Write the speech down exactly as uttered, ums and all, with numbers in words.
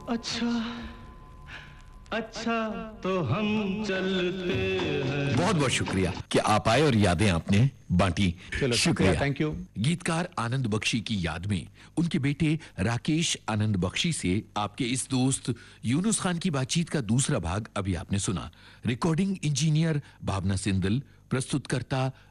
अच्छा अच्छा तो हम चलते हैं। बहुत बहुत शुक्रिया कि आप आए और यादें आपने बांटी। शुक्रिया, थैंक यू। गीतकार आनंद बख्शी की याद में उनके बेटे राकेश आनंद बख्शी से आपके इस दोस्त यूनुस खान की बातचीत का दूसरा भाग अभी आपने सुना। रिकॉर्डिंग इंजीनियर भावना सिंदल, प्रस्तुतकर्ता